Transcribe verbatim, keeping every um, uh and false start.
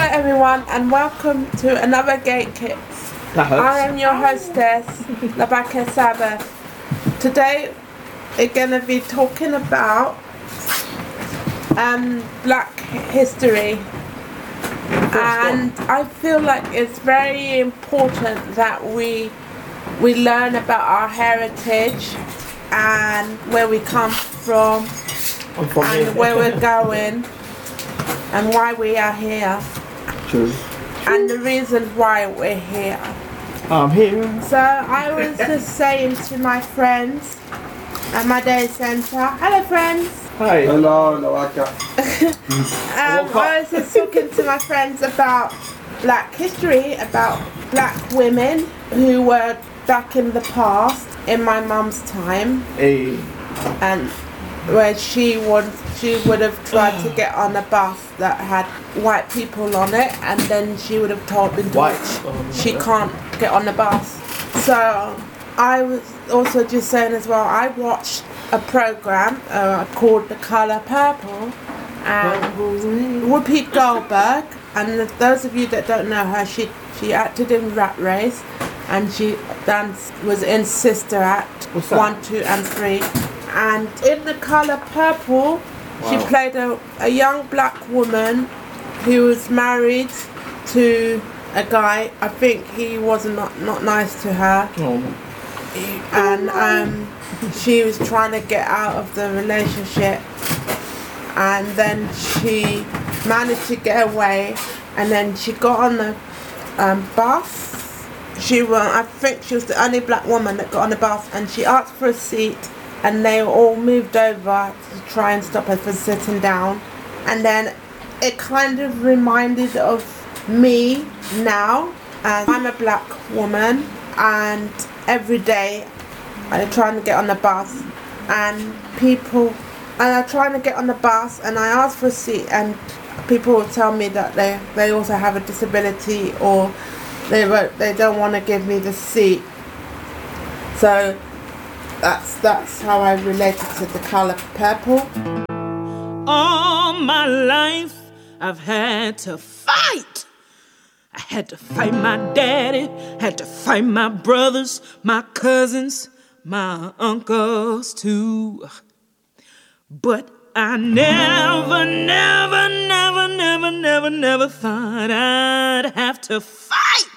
everyone, and welcome to another Gate Kids. I am your hostess, Labaka Sabbath. Today we're going to be talking about um, Black history, and I feel like it's very important that we we learn about our heritage and where we come from, from and here. where we're going and why we are here. True. And the reasons why we're here. I'm here. So I was just saying to my friends at my day centre, hello friends. Hi. Hello, Lawaka. um, I was just talking to my friends about Black history, about Black women who were back in the past, in my mum's time. Hey. And where she would she would have tried to get on a bus that had white people on it, and then she would have told been told she can't get on the bus. So I was also just saying as well, I watched a program uh, called The Colour Purple, and Whoopi Goldberg, and those of you that don't know her, she she acted in Rat Race, and she danced was in Sister Act one, two, and three. And in The Colour Purple, wow. she played a, a young black woman who was married to a guy. I think he was not, not nice to her. Oh. And um, she was trying to get out of the relationship. And then she managed to get away. And then she got on the um, bus. She was, I think she was the only black woman that got on the bus. And she asked for a seat. And they all moved over to try and stop her from sitting down. And then it kind of reminded of me now. And I'm a black woman, and every day I'm trying to get on the bus, and people, and I'm trying to get on the bus, and I ask for a seat, and people will tell me that they, they also have a disability, or they they don't want to give me the seat. So That's that's how I related to The Colour Purple. All my life I've had to fight. I had to fight my daddy, had to fight my brothers, my cousins, my uncles too. But I never, never, never, never, never, never thought I'd have to fight